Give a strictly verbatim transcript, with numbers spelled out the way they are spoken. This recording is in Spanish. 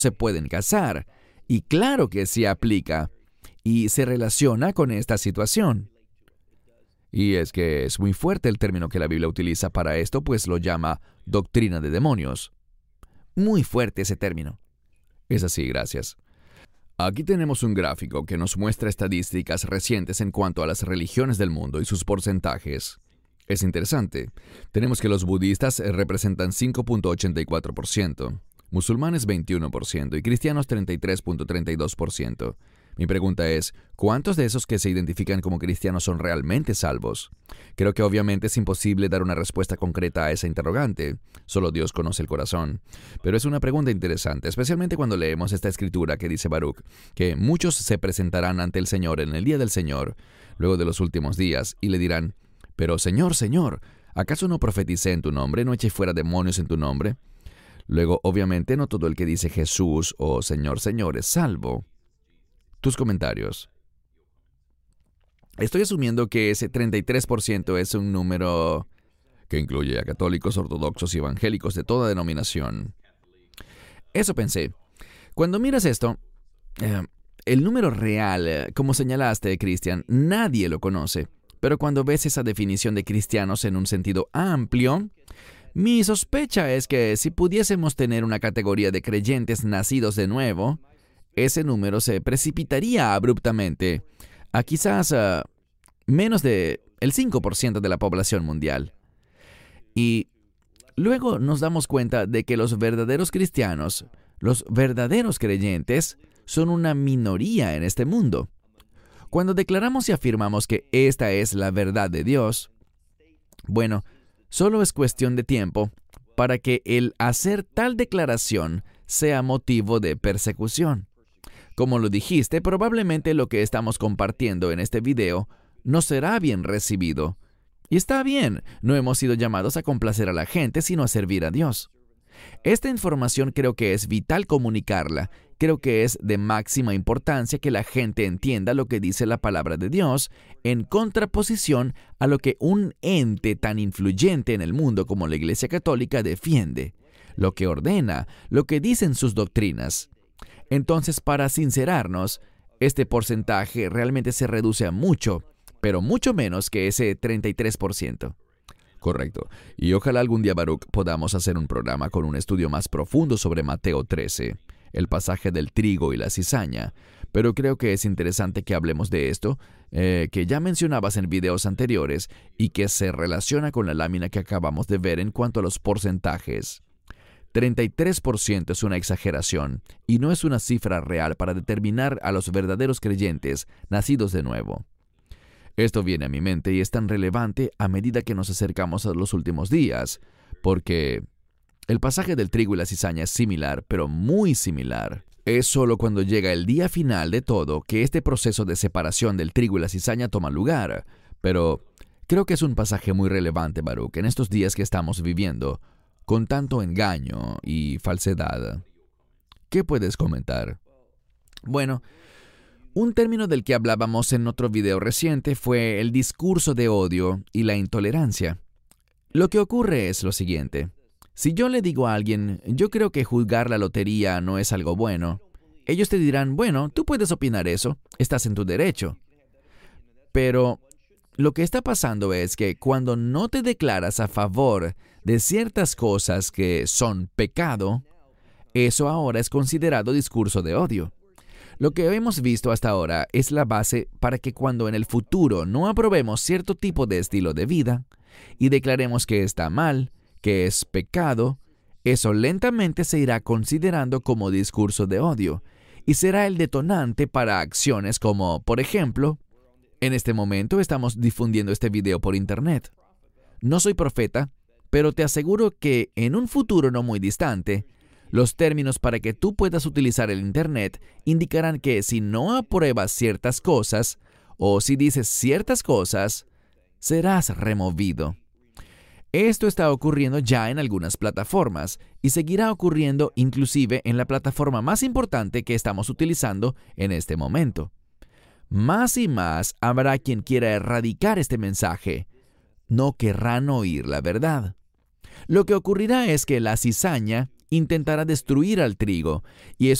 se pueden casar. Y claro que sí aplica y se relaciona con esta situación. Y es que es muy fuerte el término que la Biblia utiliza para esto, pues lo llama doctrina de demonios. Muy fuerte ese término. Es así, gracias. Aquí tenemos un gráfico que nos muestra estadísticas recientes en cuanto a las religiones del mundo y sus porcentajes. Es interesante. Tenemos que los budistas representan cinco punto ochenta y cuatro por ciento, musulmanes veintiuno por ciento y cristianos treinta y tres punto treinta y dos por ciento. Mi pregunta es, ¿cuántos de esos que se identifican como cristianos son realmente salvos? Creo que obviamente es imposible dar una respuesta concreta a esa interrogante. Solo Dios conoce el corazón. Pero es una pregunta interesante, especialmente cuando leemos esta escritura que dice Baruch, que muchos se presentarán ante el Señor en el día del Señor, luego de los últimos días, y le dirán, «Pero Señor, Señor, ¿acaso no profeticé en tu nombre, no eché fuera demonios en tu nombre?» Luego, obviamente, no todo el que dice Jesús o Señor, Señor es salvo. Tus comentarios. Estoy asumiendo que ese treinta y tres por ciento es un número que incluye a católicos, ortodoxos y evangélicos de toda denominación. Eso pensé. Cuando miras esto, eh, el número real, eh, como señalaste, Cristian, nadie lo conoce. Pero cuando ves esa definición de cristianos en un sentido amplio, mi sospecha es que si pudiésemos tener una categoría de creyentes nacidos de nuevo, ese número se precipitaría abruptamente a quizás uh, menos de el cinco por ciento de la población mundial. Y luego nos damos cuenta de que los verdaderos cristianos, los verdaderos creyentes, son una minoría en este mundo. Cuando declaramos y afirmamos que esta es la verdad de Dios, bueno, solo es cuestión de tiempo para que el hacer tal declaración sea motivo de persecución. Como lo dijiste, probablemente lo que estamos compartiendo en este video no será bien recibido. Y está bien, no hemos sido llamados a complacer a la gente, sino a servir a Dios. Esta información creo que es vital comunicarla. Creo que es de máxima importancia que la gente entienda lo que dice la palabra de Dios en contraposición a lo que un ente tan influyente en el mundo como la Iglesia Católica defiende, lo que ordena, lo que dicen sus doctrinas. Entonces, para sincerarnos, este porcentaje realmente se reduce a mucho, pero mucho menos que ese treinta y tres por ciento. Correcto. Y ojalá algún día, Baruch, podamos hacer un programa con un estudio más profundo sobre Mateo trece, el pasaje del trigo y la cizaña. Pero creo que es interesante que hablemos de esto, eh, que ya mencionabas en videos anteriores y que se relaciona con la lámina que acabamos de ver en cuanto a los porcentajes. treinta y tres por ciento es una exageración y no es una cifra real para determinar a los verdaderos creyentes nacidos de nuevo. Esto viene a mi mente y es tan relevante a medida que nos acercamos a los últimos días, porque el pasaje del trigo y la cizaña es similar, pero muy similar. Es solo cuando llega el día final de todo que este proceso de separación del trigo y la cizaña toma lugar, pero creo que es un pasaje muy relevante, Baruch, en estos días que estamos viviendo, con tanto engaño y falsedad. ¿Qué puedes comentar? Bueno, un término del que hablábamos en otro video reciente fue el discurso de odio y la intolerancia. Lo que ocurre es lo siguiente. Si yo le digo a alguien, yo creo que jugar la lotería no es algo bueno, ellos te dirán, bueno, tú puedes opinar eso, estás en tu derecho. Pero lo que está pasando es que cuando no te declaras a favor de ciertas cosas que son pecado, eso ahora es considerado discurso de odio. Lo que hemos visto hasta ahora es la base para que cuando en el futuro no aprobemos cierto tipo de estilo de vida y declaremos que está mal, que es pecado, eso lentamente se irá considerando como discurso de odio y será el detonante para acciones como, por ejemplo, en este momento estamos difundiendo este video por internet. No soy profeta, pero te aseguro que en un futuro no muy distante, los términos para que tú puedas utilizar el internet indicarán que si no apruebas ciertas cosas o si dices ciertas cosas, serás removido. Esto está ocurriendo ya en algunas plataformas y seguirá ocurriendo inclusive en la plataforma más importante que estamos utilizando en este momento. Más y más habrá quien quiera erradicar este mensaje. No querrán oír la verdad. Lo que ocurrirá es que la cizaña intentará destruir al trigo, y eso